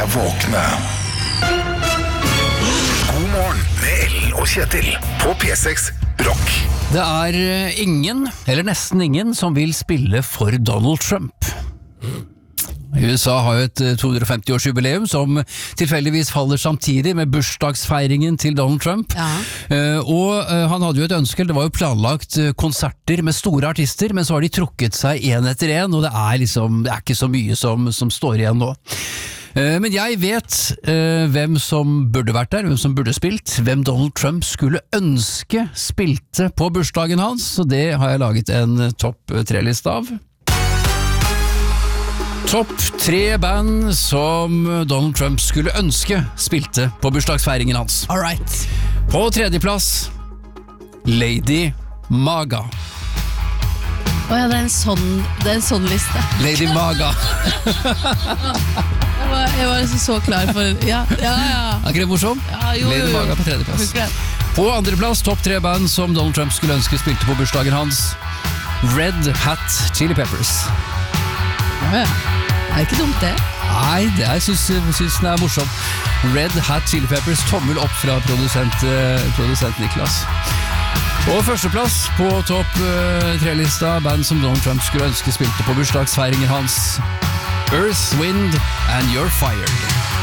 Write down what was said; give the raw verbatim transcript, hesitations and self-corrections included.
våkne. God morgen med Ellen og Kjetil på P seks Rock. Det er ingen, eller nesten ingen, som vil spille for Donald Trump. U S A har jo et to hundre og femti års jubileum som tilfeldigvis faller samtidig med bursdagsfeiringen til Donald Trump. Ja. Uh, og uh, han hadde jo et ønske, det var jo planlagt uh, konserter med store artister, men så har de trukket seg en etter en, og det er liksom, det er ikke så mye som, som står igjen nå. Uh, men jeg vet uh, hvem som burde vært der, hvem som burde spilt, hvem Donald Trump skulle ønske spilte på bursdagen hans, så det har jeg laget en topp tre-liste av. Topp tre band som Donald Trump skulle ønske spilte på bursdagsfeiringen hans. All right. På tredjeplass, Lady Gaga. Åja, det er en sånn, det er en sånn liste. Lady Gaga. Jeg var, jeg var så klar for, ja, ja, ja. Er ikke det morsom? Ja, jo, Lady jo, jo. Gaga på tredjeplass. Forklart. På andreplass, topp tre band som Donald Trump skulle ønske spilte på bursdagen hans. Red Hot Chili Peppers. Ja, ja. Det er ikke dumt det. Nei, det er, jeg synes, jeg synes den er morsom. Red Hot Chili Peppers, tommel opp fra produsent, uh, produsent Niklas. Og førsteplass på topp uh, tre-lista, band som Donald Trump skulle ønske spilte på bursdagsfeiringer hans. Earth, Wind and You're Fired.